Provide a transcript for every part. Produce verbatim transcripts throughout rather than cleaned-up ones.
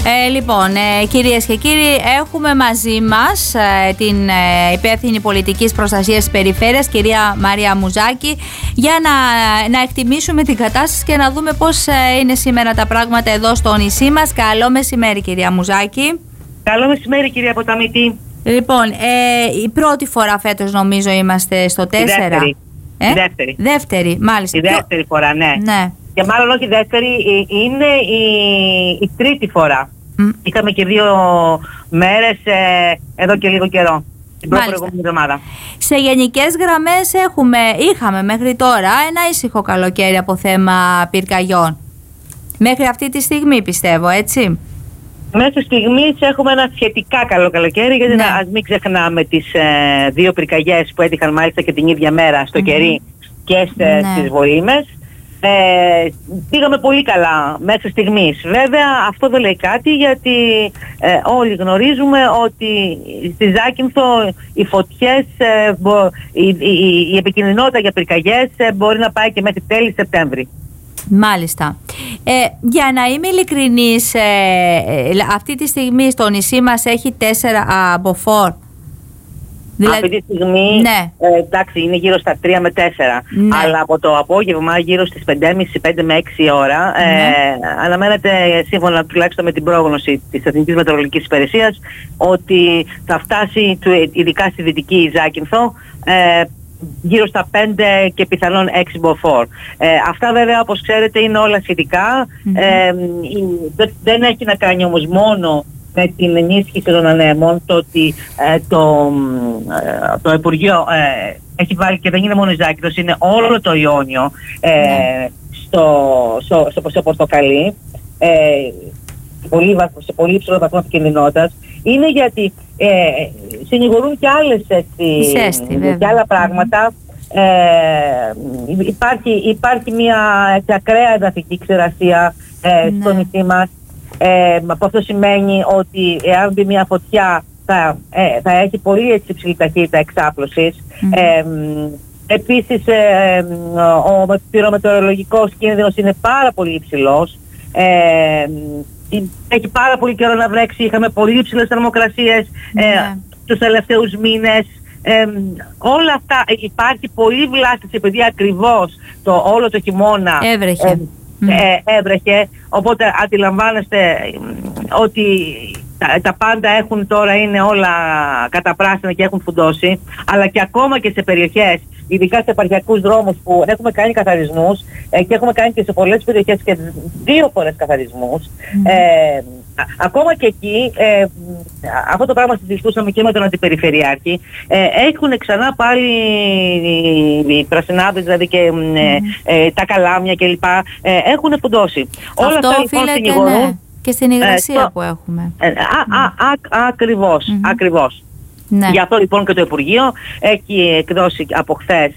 Ε, λοιπόν, ε, κυρίες και κύριοι, έχουμε μαζί μας ε, την ε, υπεύθυνη πολιτικής προστασίας της περιφέρειας, κυρία Μαρία Μουζάκη, για να, να εκτιμήσουμε την κατάσταση και να δούμε πώς ε, είναι σήμερα τα πράγματα εδώ στο νησί μας. Καλό μεσημέρι, κυρία Μουζάκη. Καλό μεσημέρι, κυρία Ποταμίτη. Λοιπόν, ε, η πρώτη φορά φέτος νομίζω είμαστε στο τέσσερα. Δεύτερη. Ε? δεύτερη. Δεύτερη, μάλιστα. Η δεύτερη φορά, ναι. ναι. Και μάλλον όχι δεύτερη, είναι η, η τρίτη φορά. Mm. Είχαμε και δύο μέρες ε, εδώ και λίγο καιρό. Την προηγούμενη εβδομάδα. Σε γενικές γραμμές έχουμε, είχαμε μέχρι τώρα ένα ήσυχο καλοκαίρι από θέμα πυρκαγιών. Μέχρι αυτή τη στιγμή πιστεύω, έτσι. Μέχρι στιγμής έχουμε ένα σχετικά καλό καλοκαίρι, γιατί ναι. ας μην ξεχνάμε τις ε, δύο πυρκαγιές που έτυχαν μάλιστα και την ίδια μέρα στο mm-hmm. κερί και στις ναι. Βοήμες. Ε, πήγαμε πολύ καλά μέχρι στιγμής. Βέβαια αυτό δεν λέει κάτι, γιατί ε, όλοι γνωρίζουμε ότι στη Ζάκυνθο οι φωτιές, ε, μπο, η, η, η επικινδυνότητα για πυρκαγιές ε, μπορεί να πάει και μέχρι τέλη Σεπτέμβρη. Μάλιστα. Ε, για να είμαι ειλικρινής, ε, ε, αυτή τη στιγμή στο νησί μας έχει τέσσερα μποφόρ. Δηλαδή, αυτή τη στιγμή, ναι. ε, εντάξει, είναι γύρω στα τρία με τέσσερα. Ναι. Αλλά από το απόγευμα, γύρω στις πέντε και μισή, πέντε με έξι ώρα, ε, ναι. αναμένεται, σύμφωνα τουλάχιστον με την πρόγνωση της Εθνικής Μετεωρολογικής Υπηρεσίας, ότι θα φτάσει, ειδικά στη δυτική Ζάκυνθο, ε, γύρω στα πέντε και πιθανόν έξι μποφόρ. Ε, αυτά βέβαια, όπως ξέρετε, είναι όλα σχετικά. Mm-hmm. Ε, δεν έχει να κάνει όμως μόνο με την ενίσχυση των ανέμων, το ότι ε, το, ε, το Υπουργείο ε, έχει βάλει, και δεν είναι μόνο η Ζάκυνθος, είναι όλο το Ιόνιο ε, yeah. στο, στο, στο, στο Πορτοκαλί, ε, πολύ, σε πολύ υψηλό βαθμό επικινδυνότητας. Είναι γιατί ε, συνηγορούν και άλλες έτσι, Ζέστη, και άλλα πράγματα. Ε, υπάρχει, υπάρχει μια έτσι, ακραία εδαφική ξηρασία ε, ναι. στο νησί μας. Ε, αυτό σημαίνει ότι εάν μπει μια φωτιά θα, ε, θα έχει πολύ έτσι υψηλή ταχύτητα εξάπλωσης. Mm-hmm. Ε, επίσης ε, ο πυρομετεωρολογικός κίνδυνος είναι πάρα πολύ υψηλός. Ε, έχει πάρα πολύ καιρό να βρέξει, είχαμε πολύ υψηλές θερμοκρασίες ε, mm-hmm. τους τελευταίους μήνες. Ε, όλα αυτά, υπάρχει πολύ βλάστηση επειδή ακριβώς το, όλο το χειμώνα έβρεχε. Ε, Mm. Ε, έβρεχε, οπότε αντιλαμβάνεστε ότι τα, τα πάντα έχουν τώρα, είναι όλα καταπράσινα και έχουν φουντώσει, αλλά και ακόμα και σε περιοχές, ειδικά σε επαρχιακούς δρόμους που έχουμε κάνει καθαρισμούς ε, και έχουμε κάνει και σε πολλές περιοχές και δύο φορές καθαρισμούς, mm. ε, ακόμα και εκεί, ε, αυτό το πράγμα συζητούσαμε και με τον Αντιπεριφερειάρχη, ε, έχουν ξανά πάλι οι πρασινάδες, δηλαδή και mm. ε, ε, τα καλάμια κλπ. Ε, έχουν φουντώσει. Αυτό όλα αυτά λοιπόν συνηγορούν. Ναι. Και στην υγρασία ε, που έχουμε. Ε, α, α, α, α, ακριβώς, mm-hmm. ακριβώς. Ναι. Γι' αυτό λοιπόν και το Υπουργείο έχει εκδώσει από χθες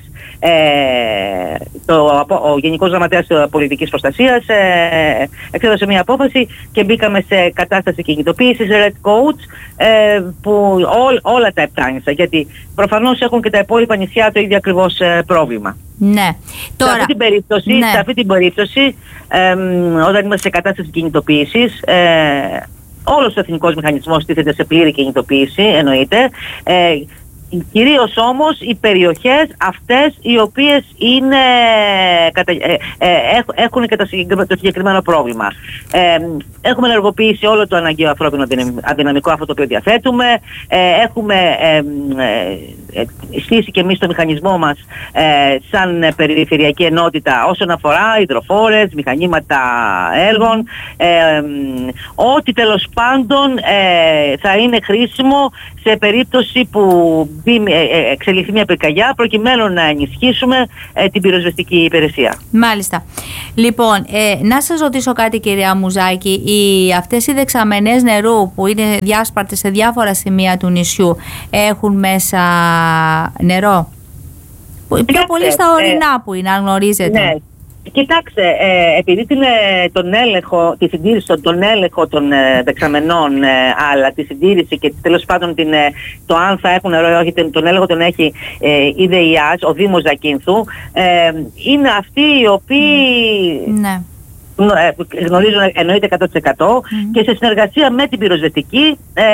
ε, το, ο Γενικός Γραμματέας Πολιτικής Προστασίας ε, εξέδωσε μια απόφαση και μπήκαμε σε κατάσταση κινητοποίησης Red Coach ε, που ό, όλα τα επτάνησα, γιατί προφανώς έχουν και τα υπόλοιπα νησιά το ίδιο ακριβώς ε, πρόβλημα. Ναι. Τώρα, σε αυτή την περίπτωση, ναι. σε αυτή την περίπτωση ε, όταν είμαστε σε κατάσταση κινητοποίησης, ε, όλος ο εθνικός μηχανισμός τίθεται σε πλήρη κινητοποίηση, εννοείται. Ε, κυρίως όμως οι περιοχές αυτές οι οποίες είναι, ε, ε, έχουν και το συγκεκριμένο πρόβλημα. Ε, έχουμε ενεργοποιήσει όλο το αναγκαίο ανθρώπινο αδυναμικό, αυτό το οποίο διαθέτουμε. Ε, έχουμε ε, ε, στήσει και εμείς το μηχανισμό μας ε, σαν περιφερειακή ενότητα όσον αφορά υδροφόρες, μηχανήματα έργων, ε, ε, ό,τι τέλος πάντων ε, θα είναι χρήσιμο σε περίπτωση που εξελιχθεί μια πυρκαγιά, προκειμένου να ενισχύσουμε ε, την πυροσβεστική υπηρεσία. Μάλιστα. Λοιπόν, ε, να σας ρωτήσω κάτι, κυρία Μουζάκη. Οι, αυτές οι δεξαμενές νερού που είναι διάσπαρτες σε διάφορα σημεία του νησιού έχουν μέσα νερό? Πιο Κοιτάξτε, πολύ στα ορεινά ε, που είναι, αν γνωρίζετε. Ναι. Κοιτάξτε, ε, επειδή την, ε, τον έλεγχο, τη συντήρηση, τον, τον έλεγχο των ε, δεξαμενών, ε, αλλά τη συντήρηση και τέλος πάντων την, ε, το αν θα έχουν νερό ή όχι, τον έλεγχο τον έχει ε, η ΔΕΙΑΣ, ο Δήμος Ζακύνθου, ε, είναι αυτοί οι οποίοι ναι. γνωρίζω εννοείται εκατό τοις εκατό mm. και σε συνεργασία με την πυροσβεστική ε,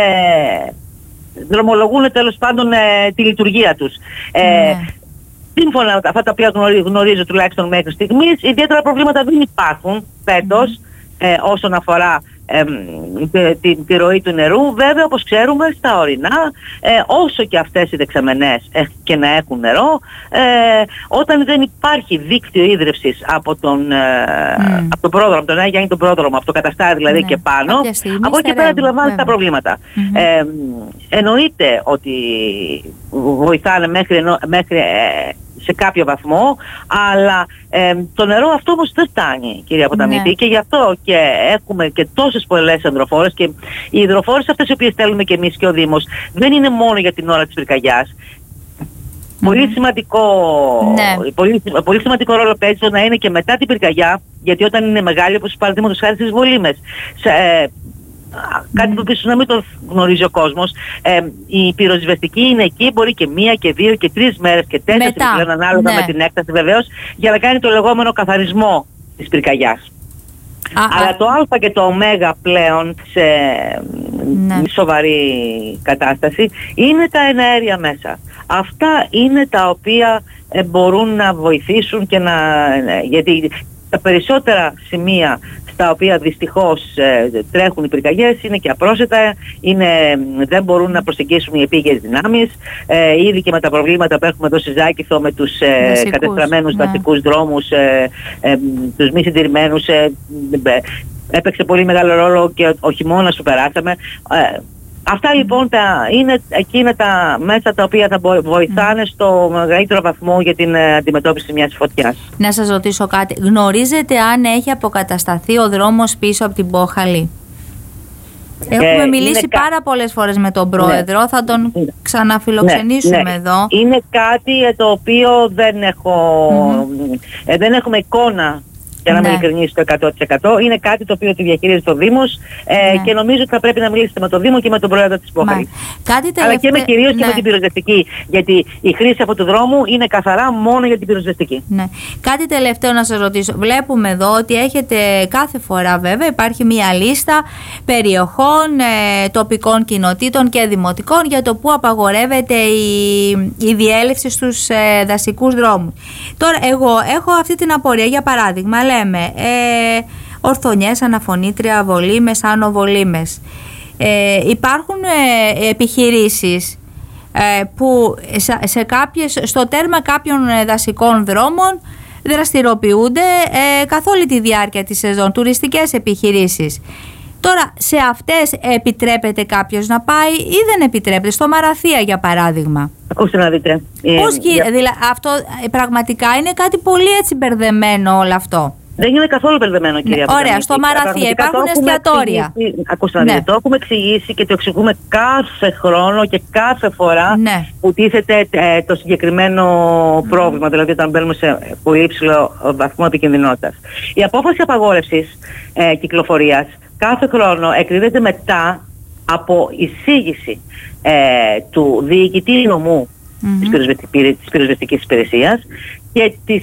δρομολογούν τέλος πάντων ε, τη λειτουργία τους. Ε, mm. Σύμφωνα με αυτά τα οποία γνωρίζω, γνωρίζω τουλάχιστον μέχρι στιγμής, ιδιαίτερα προβλήματα δεν υπάρχουν φέτος mm. ε, όσον αφορά ε, τη, τη ροή του νερού. Βέβαια, όπως ξέρουμε, στα ορεινά, ε, όσο και αυτές οι δεξαμενές ε, και να έχουν νερό, ε, όταν δεν υπάρχει δίκτυο ίδρυυσης από τον, ε, mm. από τον πρόδρομο, από τον Άγιο Γιάννη τον πρόδρομο, από το καταστάρι δηλαδή mm. και πάνω, από εκεί πέρα αντιλαμβάνεται τα προβλήματα. Mm-hmm. Ε, εννοείται ότι βοηθάνε μέχρι, μέχρι ε, σε κάποιο βαθμό, αλλά ε, το νερό αυτό όμως δεν φτάνει, κυρία Ποταμίτη, ναι. και γι' αυτό και έχουμε και τόσες πολλές υδροφόρες, και οι υδροφόρες αυτές οι οποίες στέλνουμε και εμείς και ο Δήμος δεν είναι μόνο για την ώρα της πυρκαγιάς. Mm-hmm. Πολύ σημαντικό, ναι. πολύ, πολύ σημαντικό ρόλο παίζει το να είναι και μετά την πυρκαγιά, γιατί όταν είναι μεγάλη, όπως παραδείγματος χάρη στις Βολήμες, σε, ε, κάτι που ίσως να μην το γνωρίζει ο κόσμος, ε, η πυροσβεστική είναι εκεί, μπορεί και μία και δύο και τρεις μέρες και τέσσερις πλέον ανάλογα ναι. με την έκταση βεβαίως, για να κάνει το λεγόμενο καθαρισμό της πυρκαγιάς. Α, Αλλά α. το α και το ω πλέον σε ναι. σοβαρή κατάσταση είναι τα εναέρια μέσα. Αυτά είναι τα οποία ε, μπορούν να βοηθήσουν και να... Ε, γιατί τα περισσότερα σημεία τα οποία δυστυχώς ε, τρέχουν οι πυρκαγιές είναι και απρόσιτα, είναι, δεν μπορούν να προσεγγίσουν οι επίγειες δυνάμεις, ε, ήδη και με τα προβλήματα που έχουμε εδώ στη Ζάκηθο με τους ε, κατεστραμμένους ναι. δασικούς δρόμους, ε, ε, τους μη συντηρημένους, ε, ε, έπαιξε πολύ μεγάλο ρόλο και ο χειμώνας που περάσαμε. Ε, Αυτά λοιπόν τα, είναι εκείνα τα μέσα τα οποία θα βοηθάνε στο μεγαλύτερο βαθμό για την αντιμετώπιση μιας φωτιάς. Να σας ρωτήσω κάτι. Γνωρίζετε αν έχει αποκατασταθεί ο δρόμος πίσω από την Πόχαλη? Έχουμε ε, μιλήσει κα... πάρα πολλές φορές με τον πρόεδρο, ναι. θα τον ξαναφιλοξενήσουμε ναι, ναι. εδώ. Είναι κάτι το οποίο δεν, έχω, mm-hmm. ε, δεν έχουμε εικόνα. Για να ναι. είμαι ειλικρινής στο εκατό τοις εκατό, είναι κάτι το οποίο τη διαχειρίζεται ο Δήμος ε, ναι. και νομίζω ότι θα πρέπει να μιλήσετε με τον Δήμο και με τον Πρόεδρο της Πόχαλης. Τελευταί... Αλλά και με κυρίως ναι. και με την πυροσβεστική. Γιατί η χρήση αυτού του δρόμου είναι καθαρά μόνο για την πυροσβεστική. Ναι. Κάτι τελευταίο να σας ρωτήσω. Βλέπουμε εδώ ότι έχετε κάθε φορά, βέβαια, υπάρχει μια λίστα περιοχών, ε, τοπικών κοινοτήτων και δημοτικών για το που απαγορεύεται η, η διέλευση στους ε, δασικούς δρόμους. Τώρα, εγώ έχω αυτή την απορία, για παράδειγμα. Λέμε ε, Ορθονιές, Αναφωνήτρια, Βολήμες, Άνω Βολήμες. Ε, υπάρχουν ε, επιχειρήσεις ε, που σε, σε κάποιες, στο τέρμα κάποιων δασικών δρόμων δραστηριοποιούνται ε, καθ' όλη τη διάρκεια της σεζόν, τουριστικές επιχειρήσεις. Τώρα, σε αυτές επιτρέπεται κάποιος να πάει ή δεν επιτρέπεται? Στο Μαραθία, για παράδειγμα. Ακούστε να δείτε. Πώς ε, για... δηλαδή, αυτό πραγματικά είναι κάτι πολύ έτσι μπερδεμένο όλο αυτό. Δεν είναι καθόλου μπερδεμένο, κυρία ναι, ωραία, στο Μαραθία υπάρχουν εστιατόρια. Ακούστε να δείτε, ναι. το έχουμε εξηγήσει και το εξηγούμε κάθε χρόνο και κάθε φορά ναι. που τίθεται ε, το συγκεκριμένο mm. πρόβλημα, δηλαδή όταν μπαίνουμε σε πολύ υψηλό βαθμό επικινδυνότητας. Η απόφαση απαγόρευσης ε, κυκλοφορίας κάθε χρόνο εκδίδεται μετά από εισήγηση ε, του διοικητή νομού mm-hmm. της πυροσβεστικής υπηρεσίας και της,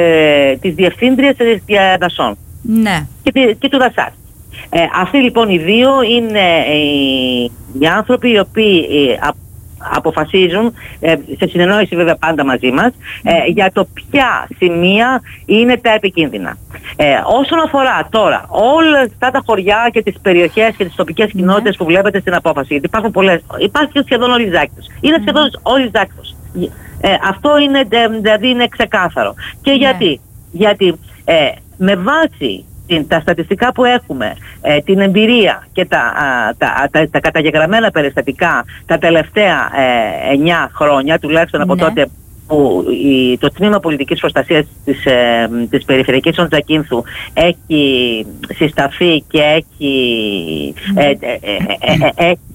ε, της διευθύντριας δασών ναι. και, και του δασάρ. Ε, αυτοί λοιπόν οι δύο είναι οι, οι άνθρωποι οι οποίοι ε, αποφασίζουν, ε, σε συνεννόηση βέβαια πάντα μαζί μας, ε, για το ποια σημεία είναι τα επικίνδυνα. Ε, όσον αφορά τώρα όλα αυτά τα χωριά και τις περιοχές και τις τοπικές mm. κοινότητες που βλέπετε στην απόφαση, γιατί υπάρχουν πολλές, υπάρχει σχεδόν όλη η Ζάκηθος. Είναι mm. σχεδόν όλη η Ζάκηθος. Ε, αυτό είναι, δηλαδή είναι ξεκάθαρο. Και mm. γιατί? Γιατί ε, με βάση τα στατιστικά που έχουμε, ε, την εμπειρία και τα, α, τα, τα, τα καταγεγραμμένα περιστατικά τα τελευταία ε, εννιά χρόνια, τουλάχιστον από ναι. τότε που η, το Τμήμα Πολιτικής Προστασίας της, ε, της Περιφερειακής Ζακίνθου έχει συσταθεί και έχει, ε, ε, ε, ε, ε, ε,